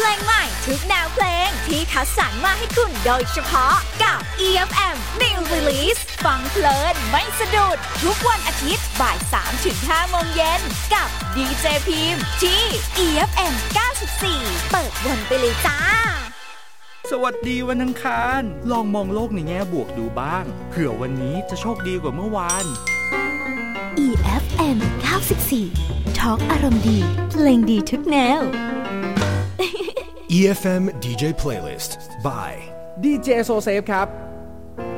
ลงใหม่ทุกแนวเพลงที่คัดสรรมาให้คุณโดยเฉพาะกับ EFM New Release ฟังเพลินไม่สะดุดทุกวันอาทิตย์บ่าย 3-5 โมงเย็นกับดีเจพิมพ์ที่ EFM 94เปิดวนไปเลยจ้าสวัสดีวันอังคารลองมองโลกในแง่บวกดูบ้างเผื่อวันนี้จะโชคดีกว่าเมื่อวาน EFM 94 Talk อารมณ์ดีเพลงดีทุกแนว EFM DJ Playlist by DJ So Safe ครับ